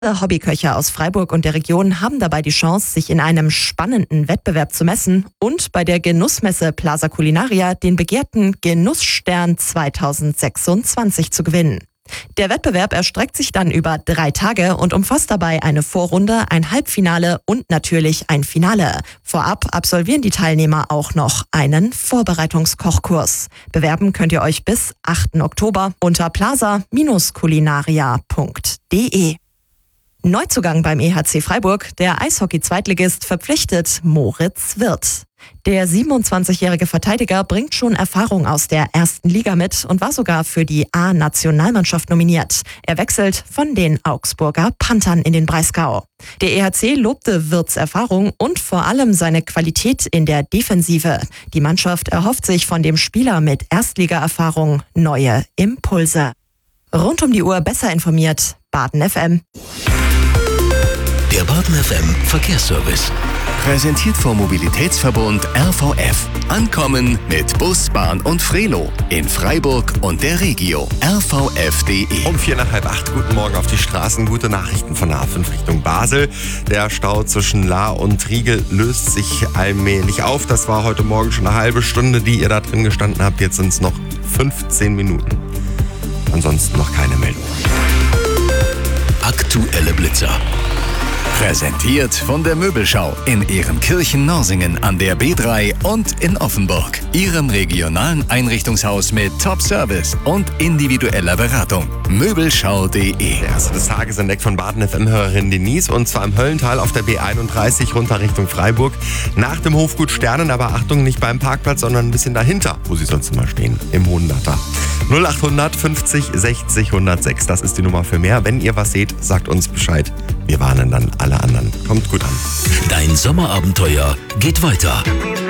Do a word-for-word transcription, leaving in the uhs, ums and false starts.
Hobbyköche aus Freiburg und der Region haben dabei die Chance, sich in einem spannenden Wettbewerb zu messen und bei der Genussmesse Plaza Culinaria den begehrten Genussstern zweitausendsechsundzwanzig zu gewinnen. Der Wettbewerb erstreckt sich dann über drei Tage und umfasst dabei eine Vorrunde, ein Halbfinale und natürlich ein Finale. Vorab absolvieren die Teilnehmer auch noch einen Vorbereitungskochkurs. Bewerben könnt ihr euch bis achten Oktober unter plaza Culinaria punkt de. Neuzugang beim E H C Freiburg, der Eishockey-Zweitligist verpflichtet Moritz Wirth. Der siebenundzwanzigjährige Verteidiger bringt schon Erfahrung aus der ersten Liga mit und war sogar für die A-Nationalmannschaft nominiert. Er wechselt von den Augsburger Panthern in den Breisgau. Der E H C lobte Wirths Erfahrung und vor allem seine Qualität in der Defensive. Die Mannschaft erhofft sich von dem Spieler mit Erstliga-Erfahrung neue Impulse. Rund um die Uhr besser informiert, Baden F M. Der Baden F M Verkehrsservice. Präsentiert vom Mobilitätsverbund R V F. Ankommen mit Bus, Bahn und Frelo. In Freiburg und der Regio. R V F punkt de. Um vier nach halb acht, guten Morgen auf die Straßen. Gute Nachrichten von der A fünf Richtung Basel. Der Stau zwischen Lahr und Riegel löst sich allmählich auf. Das war heute Morgen schon eine halbe Stunde, die ihr da drin gestanden habt. Jetzt sind es noch fünfzehn Minuten. Ansonsten noch keine Meldung. Aktuelle Blitzer. Präsentiert von der Möbelschau in Ehrenkirchen-Norsingen an der B drei und in Offenburg. Ihrem regionalen Einrichtungshaus mit Top-Service und individueller Beratung. Möbelschau punkt de. Der erste des Tages entdeckt von Baden F M-Hörerin Denise und zwar im Höllental auf der B einunddreißig runter Richtung Freiburg. Nach dem Hofgut Sternen, aber Achtung, nicht beim Parkplatz, sondern ein bisschen dahinter, wo sie sonst immer stehen, im Hohenlatter. null achthundert fünfzig sechzig hundertsechs, das ist die Nummer für mehr. Wenn ihr was seht, sagt uns Bescheid. Wir warnen dann alle anderen. Kommt gut an. Dein Sommerabenteuer geht weiter.